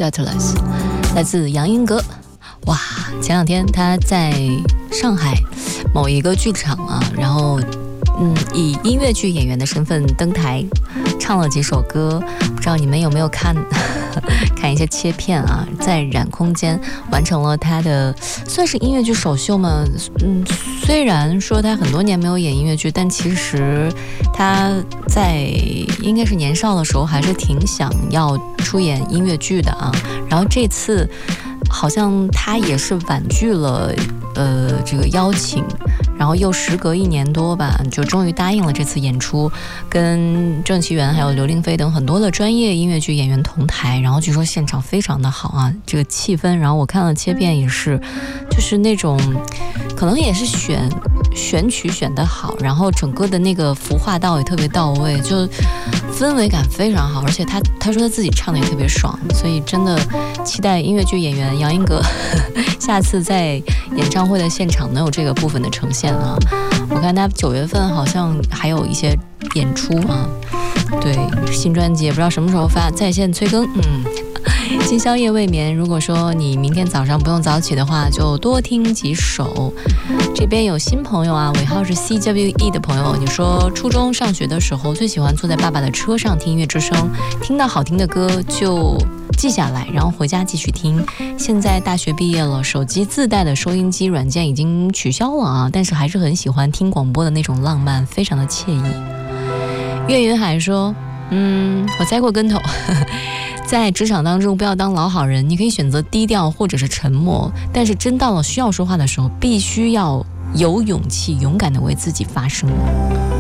Atlas， 来自杨英格。哇，前2天他在上海某一个剧场啊，然后以音乐剧演员的身份登台，唱了几首歌，不知道你们有没有看一些切片啊？在染空间完成了他的算是音乐剧首秀嘛。虽然说他很多年没有演音乐剧，但其实他在应该是年少的时候还是挺想要出演音乐剧的啊。然后这次好像他也是婉拒了这个邀请，然后又时隔1年多吧，就终于答应了这次演出，跟郑其元还有刘令飞等很多的专业音乐剧演员同台，然后据说现场非常的好啊，这个气氛，然后我看了切片也是，就是那种可能也是选曲选得好，然后整个的那个服化道也特别到位，就氛围感非常好，而且他说他自己唱的也特别爽，所以真的期待音乐剧演员杨英格下次在演唱会的现场能有这个部分的呈现啊。我看他9月份好像还有一些演出啊，对，新专辑也不知道什么时候发，在线催更。今宵夜未眠，如果说你明天早上不用早起的话，就多听几首。这边有新朋友啊，尾号是 CWE 的朋友，你说初中上学的时候最喜欢坐在爸爸的车上听音乐之声，听到好听的歌就记下来，然后回家继续听。现在大学毕业了，手机自带的收音机软件已经取消了啊，但是还是很喜欢听广播的那种浪漫，非常的惬意。岳云海说我栽过跟头在职场当中不要当老好人，你可以选择低调或者是沉默，但是真到了需要说话的时候，必须要有勇气勇敢的为自己发声。